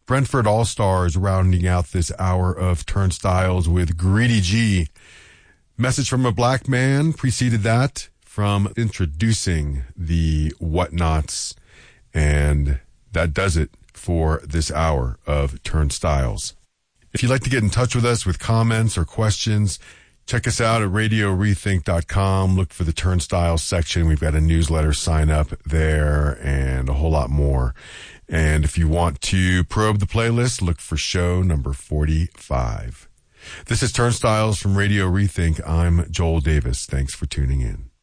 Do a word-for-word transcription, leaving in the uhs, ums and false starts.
Brentford All-Stars rounding out this hour of Turnstiles with Greedy G. Message from a Black Man preceded that from introducing the Whatnots. And that does it for this hour of Turnstiles. If you'd like to get in touch with us with comments or questions, check us out at radio rethink dot com. Look for the Turnstiles section. We've got a newsletter sign up there and a whole lot more. And if you want to probe the playlist, look for show number forty-five. This is Turnstiles from Radio Rethink. I'm Joel Davis. Thanks for tuning in.